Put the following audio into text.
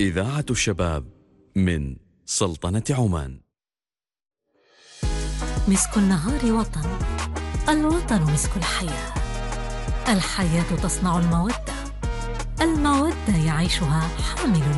إذاعة الشباب من سلطنة عمان. مسك النهار وطن، الوطن مسك الحياة، الحياة تصنع المودة، المودة يعيشها حامل